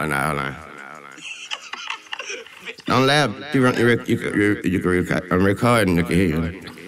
Oh, no, hold on. Don't laugh. I'm recording. You can hear you.